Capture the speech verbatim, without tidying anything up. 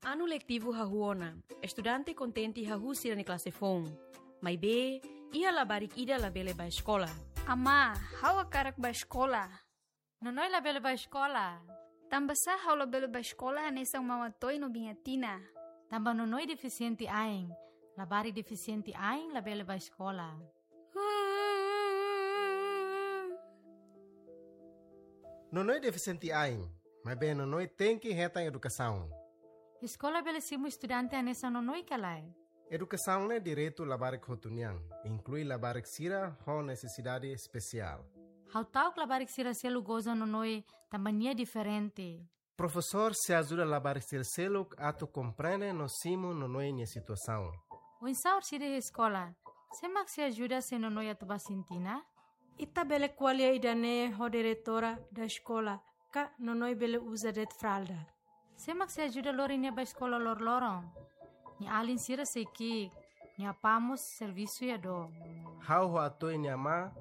Ano letivo hahuona, estudante contente hahusi na klase fong. May be, iya labarik ida labele ba escola. Ama, hawa karak ba escola? Nonoy labele ba escola? Tambasa hawa labele ba escola anesang mawatoy no bingatina. Tamba nonoy deficiente aing, labari deficiente aing labele ba escola. Nonoy deficiente aing, mas bem nonoy tem que reta em educação. Escola bele simu estudante anesa nonoy kalay. Educação é direito labarik hotunian, inclui labarik sira com necessidade especial. How tauk labarik sira selu goza nonoy tambania diferente. Professor se ajuda a labarik sira selu ato compreende no simu nonoy nia situação. O insaur sira escola, semak se ajuda se nonoy atuba sintina? Ita bele qualia idane ho diretora da escola, ka nonoy bele usa det fralda. Semak se ajuda lori nia ba escola lor lorong. Ni alin sira sekik, ni apamos serviço ya do. How ho atoi nia ma